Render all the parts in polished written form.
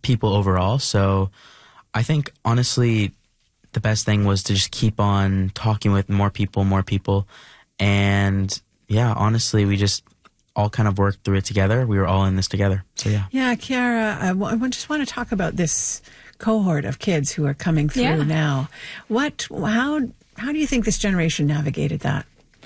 people overall. So I think, honestly, the best thing was to just keep on talking with more people. And, yeah, honestly, we just all kind of worked through it together. We were all in this together. So, yeah. Yeah, Kiara, I just want to talk about this cohort of kids who are coming through now. How do you think this generation navigated that?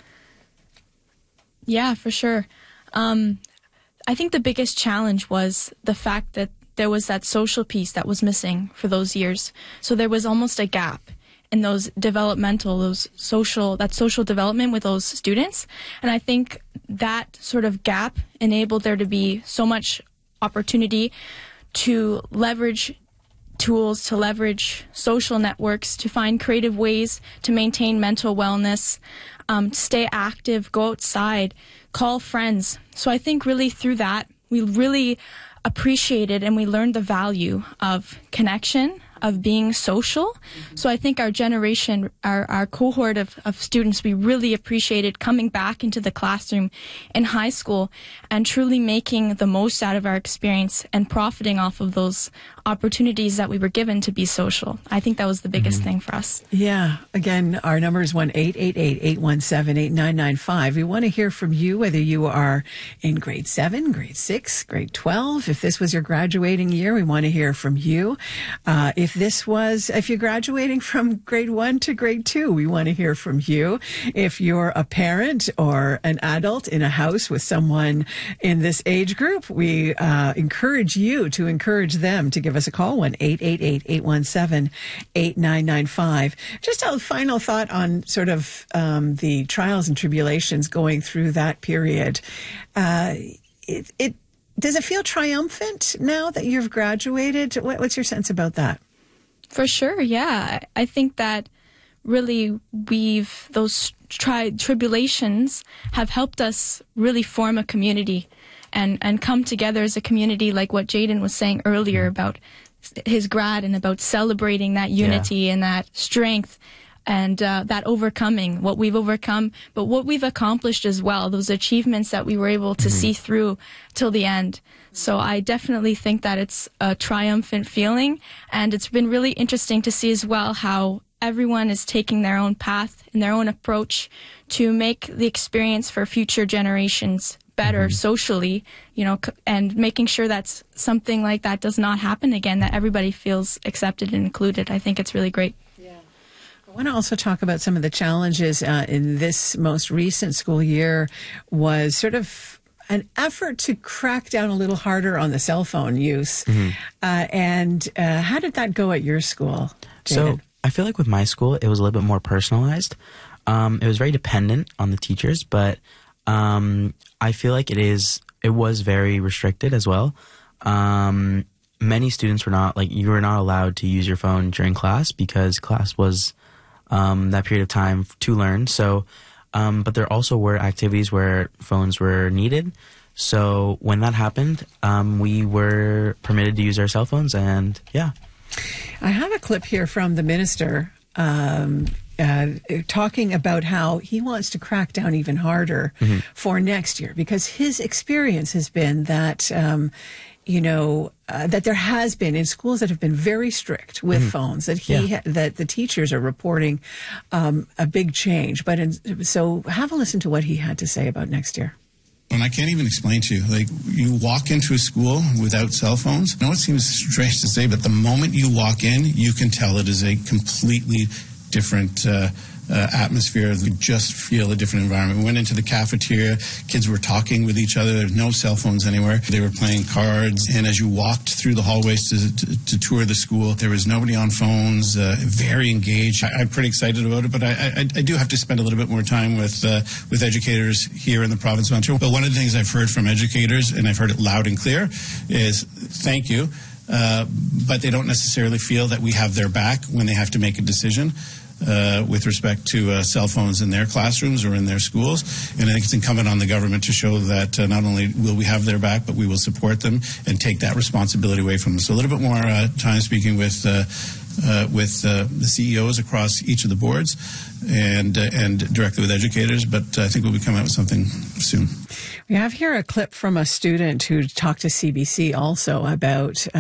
Yeah, for sure. I think the biggest challenge was the fact that there was that social piece that was missing for those years. So there was almost a gap in those social development with those students. And I think that sort of gap enabled there to be so much opportunity to leverage tools, to leverage social networks, to find creative ways to maintain mental wellness, stay active, go outside, call friends. So I think really through that, we really appreciated and we learned the value of connection, of being social. So I think our generation, our cohort of students, we really appreciated coming back into the classroom in high school and truly making the most out of our experience and profiting off of those opportunities that we were given to be social. I think that was the biggest thing for us. Yeah. Again, our number is 1-888-817-8995. We want to hear from you, whether you are in grade 7, grade 6, grade 12. If this was your graduating year, we want to hear from you. If you're graduating from grade 1 to grade 2, we want to hear from you. If you're a parent or an adult in a house with someone in this age group, we encourage you to encourage them to give us a call, 1-888-817-8995. Just a final thought on sort of the trials and tribulations going through that period. Does it feel triumphant now that you've graduated? What's your sense about that? For sure, yeah. I think that really those tribulations have helped us really form a community and come together as a community, like what Jaden was saying earlier about his grad and about celebrating that unity and that strength and that overcoming what we've overcome, but what we've accomplished as well, those achievements that we were able to see through till the end. So I definitely think that it's a triumphant feeling, and it's been really interesting to see as well how everyone is taking their own path and their own approach to make the experience for future generations better socially, and making sure that something like that does not happen again, that everybody feels accepted and included. I think it's really great. I want to also talk about some of the challenges in this most recent school year was sort of an effort to crack down a little harder on the cell phone use. And how did that go at your school, Jaden? So I feel like with my school, it was a little bit more personalized. It was very dependent on the teachers, but I feel like it was very restricted as well. Many students you were not allowed to use your phone during class because class was that period of time to learn. So, but there also were activities where phones were needed. So when that happened, we were permitted to use our cell phones, and yeah. I have a clip here from the minister talking about how he wants to crack down even harder for next year, because his experience has been that that there has been in schools that have been very strict with phones, that that the teachers are reporting a big change. So have a listen to what he had to say about next year. And I can't even explain to you, you walk into a school without cell phones. I know it seems strange to say, but the moment you walk in, you can tell it is a completely different atmosphere. You just feel a different environment. We went into the cafeteria. Kids were talking with each other. There's no cell phones anywhere. They were playing cards. And as you walked through the hallways to tour the school, there was nobody on phones, very engaged. I'm pretty excited about it, but I do have to spend a little bit more time with educators here in the province of Ontario. But one of the things I've heard from educators, and I've heard it loud and clear, is thank you. But they don't necessarily feel that we have their back when they have to make a decision with respect to cell phones in their classrooms or in their schools. And I think it's incumbent on the government to show that not only will we have their back, but we will support them and take that responsibility away from them. So a little bit more time speaking with the CEOs across each of the boards and directly with educators, but I think we'll be coming out with something soon. We have here a clip from a student who talked to CBC also about